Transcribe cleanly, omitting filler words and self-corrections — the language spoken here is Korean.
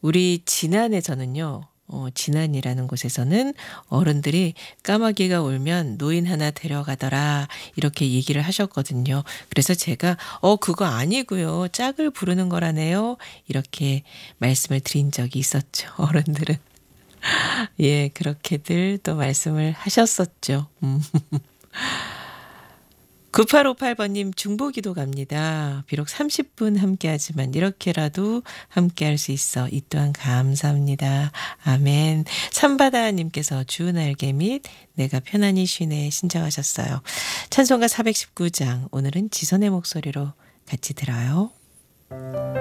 우리 진안에서는요. 진안이라는 곳에서는 어른들이 "까마귀가 울면 노인 하나 데려가더라." 이렇게 얘기를 하셨거든요. 그래서 제가 그거 아니고요. 짝을 부르는 거라네요." 이렇게 말씀을 드린 적이 있었죠. 어른들은. 예, 그렇게들 또 말씀을 하셨었죠. 9858번님 중보기도 갑니다. 비록 30분 함께하지만 이렇게라도 함께할 수 있어 이 또한 감사합니다. 아멘. 삼바다님께서 주 날개 및 내가 편안히 쉬네 신청하셨어요. 찬송가 419장 오늘은 지선의 목소리로 같이 들어요.